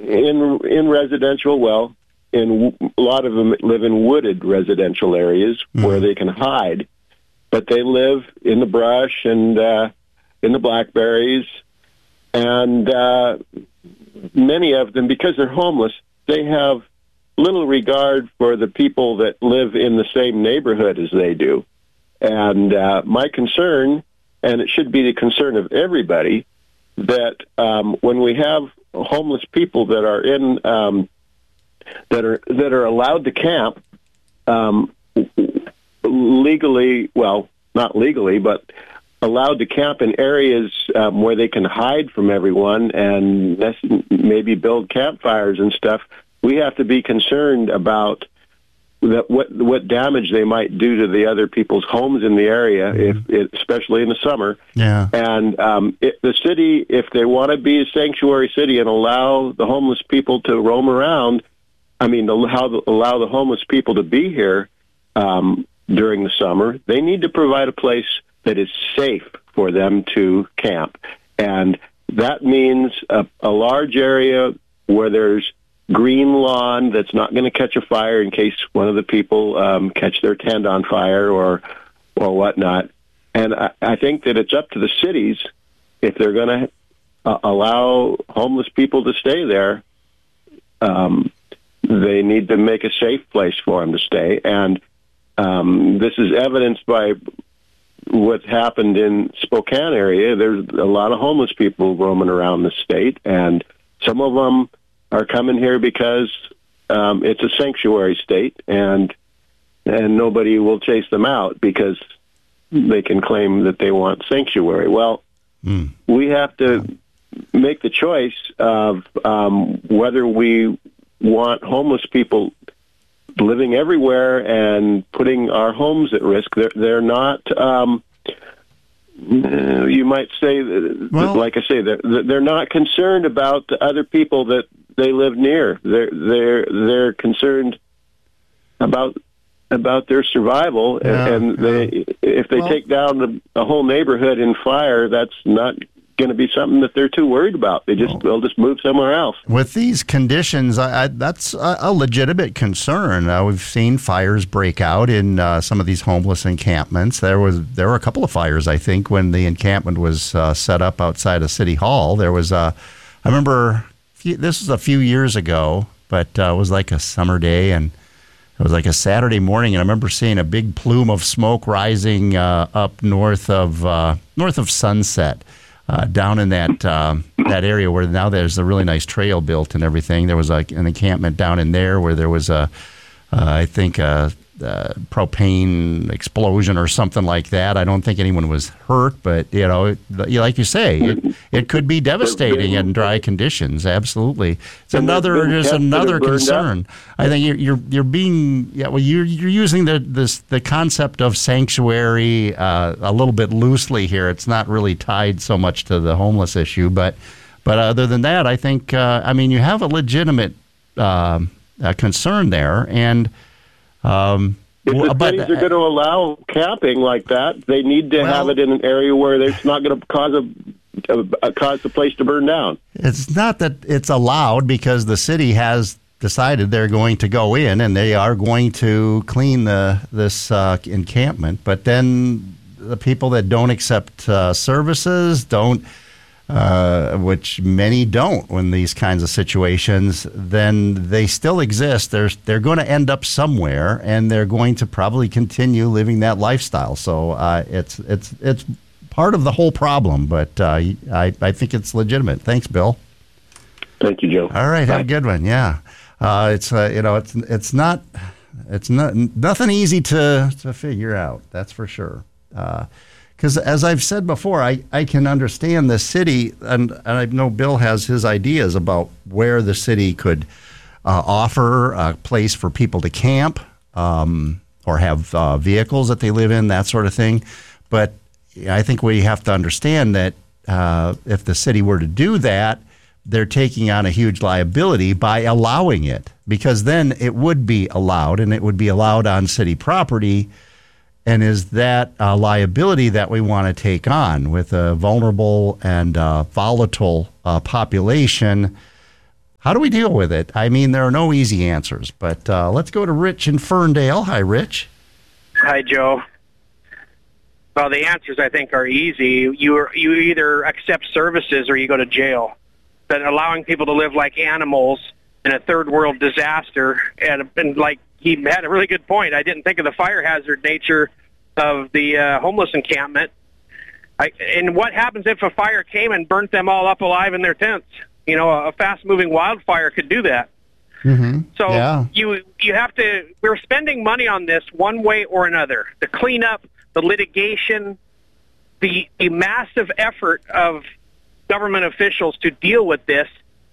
in residential, a lot of them live in wooded residential areas where they can hide, but they live in the brush and in the blackberries, and many of them, because they're homeless, they have little regard for the people that live in the same neighborhood as they do. And my concern, and it should be the concern of everybody, that when we have homeless people that are in that are allowed to camp legally, well, not legally, but allowed to camp in areas where they can hide from everyone and maybe build campfires and stuff, we have to be concerned about what damage they might do to the other people's homes in the area, especially in the summer. Yeah. And the city, if they want to be a sanctuary city and allow the homeless people to roam around, allow the homeless people to be here during the summer, they need to provide a place that is safe for them to camp. And that means a large area where there's green lawn that's not going to catch a fire in case one of the people catch their tent on fire or whatnot. And I think that it's up to the cities, if they're going to allow homeless people to stay there, they need to make a safe place for them to stay. And this is evidenced by what happened in Spokane area. There's a lot of homeless people roaming around the state, and some of them are coming here because it's a sanctuary state, and nobody will chase them out because they can claim that they want sanctuary. Well, we have to make the choice of whether we want homeless people living everywhere and putting our homes at risk. They're not. You might say, like I say, they're not concerned about the other people that they live near. They're concerned about their survival, and if they take down a whole neighborhood in fire, that's not going to be something that they're too worried about. They'll just move somewhere else. With these conditions, that's a legitimate concern. We've seen fires break out in some of these homeless encampments. There were a couple of fires, I think, when the encampment was set up outside of City Hall. There was I remember this was a few years ago, but it was like a summer day, and it was like a Saturday morning, and I remember seeing a big plume of smoke rising up north of Sunset. Down in that area where now there's a really nice trail built and everything. There was an encampment down in there where there was I think a propane explosion or something like that. I don't think anyone was hurt, but like you say, it could be devastating in dry conditions. Absolutely, it's another concern. I think you're being you're using the concept of sanctuary a little bit loosely here. It's not really tied so much to the homeless issue, but other than that, I think you have a legitimate concern there. And if the cities are going to allow camping like that, they need to have it in an area where it's not going to cause the place to burn down. It's not that it's allowed, because the city has decided they're going to go in and they are going to clean this encampment. But then the people that don't accept services don't. Which many don't when these kinds of situations, then they still exist. They're going to end up somewhere, and they're going to probably continue living that lifestyle. So it's part of the whole problem, but I think it's legitimate. Thanks, Bill. Thank you, Joe. All right, have a good one. Yeah, it's nothing easy to figure out. That's for sure. Because as I've said before, I can understand the city, and I know Bill has his ideas about where the city could offer a place for people to camp or have vehicles that they live in, that sort of thing. But I think we have to understand that if the city were to do that, they're taking on a huge liability by allowing it, because then it would be allowed, and it would be allowed on city property. And is that a liability that we want to take on with a vulnerable and volatile population? How do we deal with it? I mean, there are no easy answers, but let's go to Rich in Ferndale. Hi, Rich. Hi, Joe. Well, the answers, I think, are easy. You either accept services or you go to jail. But allowing people to live like animals in a third world disaster, and like he had a really good point. I didn't think of the fire hazard nature of the homeless encampment. And what happens if a fire came and burnt them all up alive in their tents? You know, a fast-moving wildfire could do that. Mm-hmm. So yeah. you have to. We're spending money on this one way or another. The cleanup, the litigation, the massive effort of government officials to deal with this.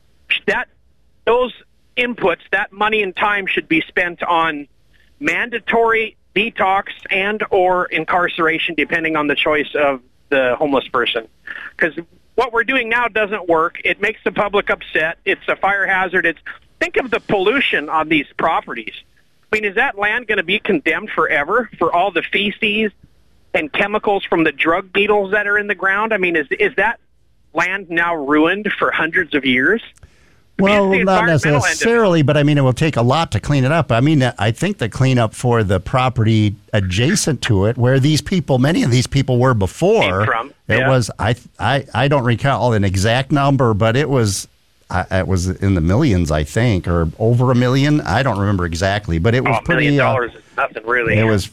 Those inputs, that money and time should be spent on mandatory detox and or incarceration, depending on the choice of the homeless person. Because what we're doing now doesn't work. It makes the public upset. It's a fire hazard. Think of the pollution on these properties. I mean, is that land going to be condemned forever for all the feces and chemicals from the drug needles that are in the ground? I mean, is that land now ruined for hundreds of years? Well, not necessarily, but I mean, it will take a lot to clean it up. I mean, I think the cleanup for the property adjacent to it, where many of these people were before, it was, I don't recall an exact number, but it was in the millions, I think, or over $1 million. I don't remember exactly, but it was pretty. $1 million is nothing really. It was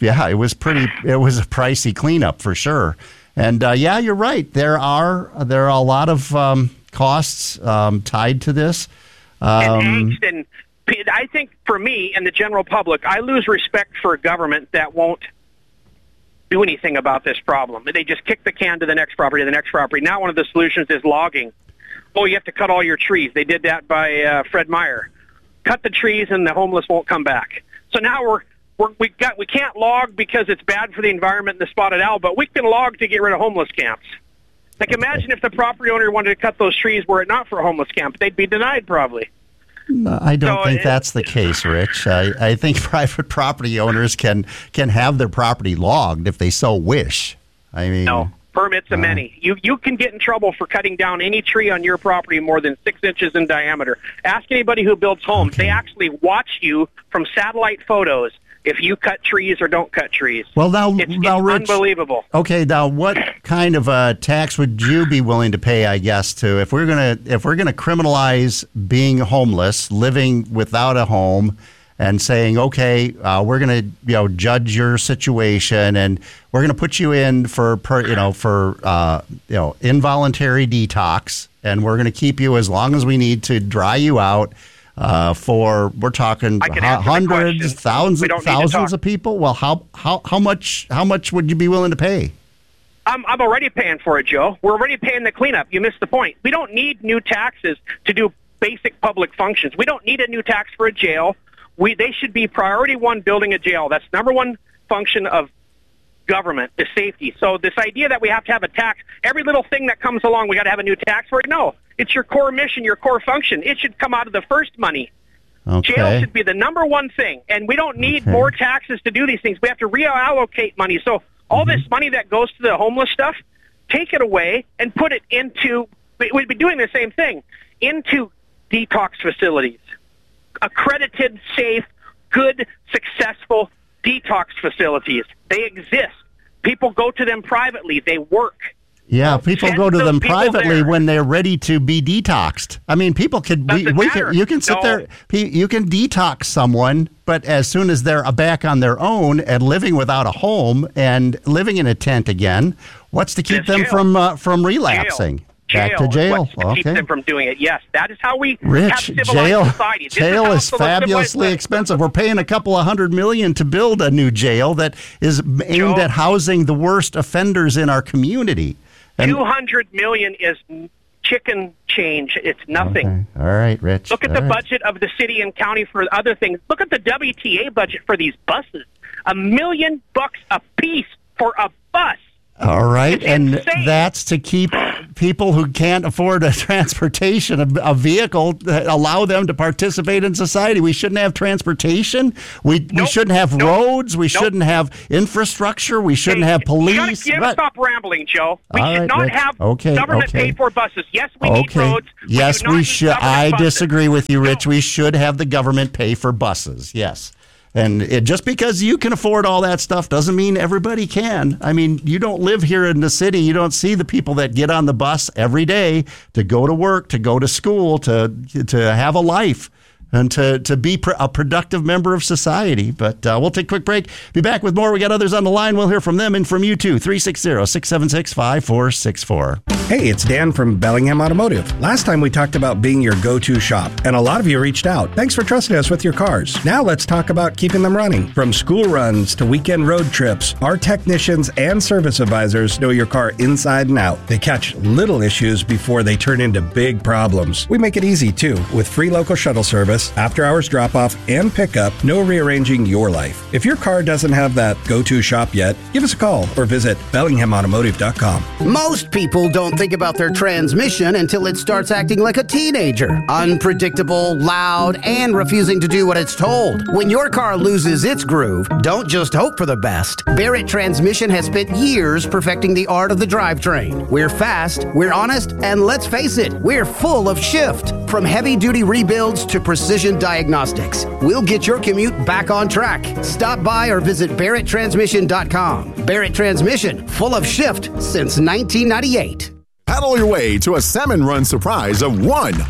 a pricey cleanup for sure. And you're right. There are a lot of costs tied to this. And angst, and I think for me and the general public, I lose respect for a government that won't do anything about this problem. They just kick the can to the next property. Now one of the solutions is logging. Oh, you have to cut all your trees. They did that by Fred Meyer. Cut the trees and the homeless won't come back. So now we can't log because it's bad for the environment and the spotted owl, but we can log to get rid of homeless camps. Like, imagine if the property owner wanted to cut those trees were it not for a homeless camp. They'd be denied, probably. I don't think that's the case, Rich. I think private property owners can have their property logged if they so wish. I mean, no, permits are many. You can get in trouble for cutting down any tree on your property more than 6 inches in diameter. Ask anybody who builds homes. Okay. They actually watch you from satellite photos if you cut trees or don't cut trees. Well, now, Rich, unbelievable. Okay, now what kind of a tax would you be willing to pay? I guess if we're gonna criminalize being homeless, living without a home, and saying, okay, we're gonna judge your situation and we're gonna put you in for involuntary detox, and we're gonna keep you as long as we need to dry you out. We're talking hundreds, thousands of people. Well, how much would you be willing to pay? I'm already paying for it, Joe. We're already paying the cleanup. You missed the point. We don't need new taxes to do basic public functions. We don't need a new tax for a jail. They should be priority one, building a jail. That's number one function of government, is safety. So this idea that we have to have a tax, every little thing that comes along, we got to have a new tax for it. No, it's your core mission, your core function. It should come out of the first money. Okay. Jail should be the number one thing, and we don't need more taxes to do these things. We have to reallocate money. So all this money that goes to the homeless stuff, take it away and put it into, we'd be doing the same thing, into detox facilities. Accredited, safe, good, successful detox facilities. They exist. People go to them privately. They work. Yeah, people go to them privately when they're ready to be detoxed. I mean, people could you can sit there, you can detox someone, but as soon as they're back on their own and living without a home and living in a tent again, what's to keep them from relapsing? Back to jail. To keep them from doing it. Yes, that is how we have civilized society. Jail is fabulously expensive. We're paying a couple of $100 million to build a new jail that is aimed at housing the worst offenders in our community. And $200 million is chicken change. It's nothing. Okay. All right, Rich. Look at the budget of the city and county for other things. Look at the WTA budget for these buses. $1 million a piece for a bus. All right, It's and insane. that's to keep people who can't afford a transportation, a vehicle, allow them to participate in society. We shouldn't have transportation. We shouldn't have roads. We shouldn't have infrastructure. We shouldn't have police. You gotta stop rambling, Joe. We All should right, not Rich. have Okay, government okay. paid for buses. Yes, we need roads. Yes, do not we need should. government I buses. disagree with you, Rich. We should have the government pay for buses. Yes. And just because you can afford all that stuff doesn't mean everybody can. I mean, you don't live here in the city. You don't see the people that get on the bus every day to go to work, to go to school, to have a life, and to be a productive member of society. But we'll take a quick break. Be back with more. We got others on the line. We'll hear from them and from you too. 360-676-5464. Hey, it's Dan from Bellingham Automotive. Last time we talked about being your go-to shop, and a lot of you reached out. Thanks for trusting us with your cars. Now let's talk about keeping them running. From school runs to weekend road trips, our technicians and service advisors know your car inside and out. They catch little issues before they turn into big problems. We make it easy too, with free local shuttle service, after-hours drop-off, and pickup, no rearranging your life. If your car doesn't have that go-to shop yet, give us a call or visit BellinghamAutomotive.com. Most people don't think about their transmission until it starts acting like a teenager. Unpredictable, loud, and refusing to do what it's told. When your car loses its groove, don't just hope for the best. Barrett Transmission has spent years perfecting the art of the drivetrain. We're fast, we're honest, and let's face it, we're full of shift. From heavy-duty rebuilds to precision diagnostics, we'll get your commute back on track. Stop by or visit BarrettTransmission.com. Barrett Transmission, full of shift since 1998. Paddle your way to a Salmon Run surprise of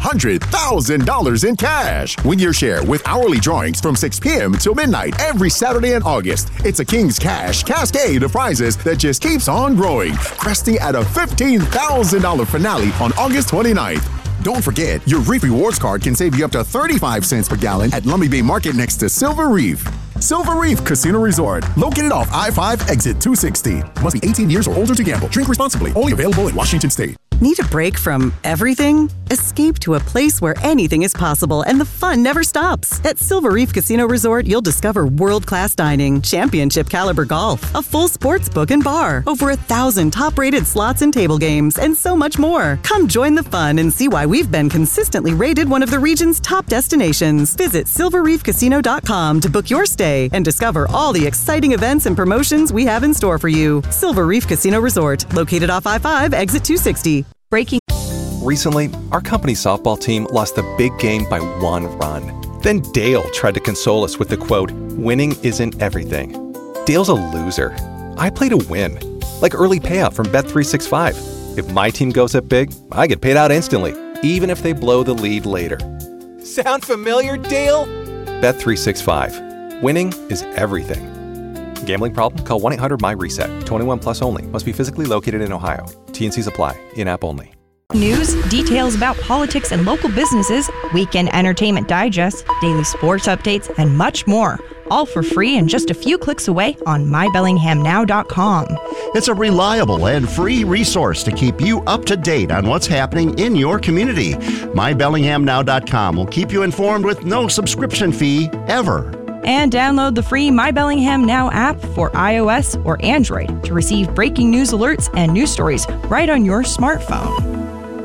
$100,000 in cash. Win your share with hourly drawings from 6 p.m. till midnight every Saturday in August. It's a King's Cash cascade of prizes that just keeps on growing, cresting at a $15,000 finale on August 29th. Don't forget, your Reef Rewards card can save you up to 35 cents per gallon at Lummi Bay Market next to Silver Reef. Silver Reef Casino Resort, located off I-5 exit 260. Must be 18 years or older to gamble. Drink responsibly. Only available in Washington State. Need a break from everything? Escape to a place where anything is possible and the fun never stops. At Silver Reef Casino Resort, you'll discover world-class dining, championship caliber golf, a full sports book and bar, over 1,000 top-rated slots and table games, and so much more. Come join the fun and see why we've been consistently rated one of the region's top destinations. Visit silverreefcasino.com to book your stay and discover all the exciting events and promotions we have in store for you. Silver Reef Casino Resort, located off I-5, exit 260. Breaking. Recently, our company's softball team lost the big game by 1 run. Then Dale tried to console us with the quote, "Winning isn't everything." Dale's a loser. I play to win, like early payout from Bet365. If my team goes up big, I get paid out instantly, even if they blow the lead later. Sound familiar, Dale? Bet365. Winning is everything. Gambling problem? Call 1-800-MY-RESET. 21 plus only. Must be physically located in Ohio. T&Cs apply. In-app only. News, details about politics and local businesses, weekend entertainment digest, daily sports updates, and much more. All for free and just a few clicks away on MyBellinghamNow.com. It's a reliable and free resource to keep you up to date on what's happening in your community. MyBellinghamNow.com will keep you informed with no subscription fee ever. And download the free My Bellingham Now app for iOS or Android to receive breaking news alerts and news stories right on your smartphone.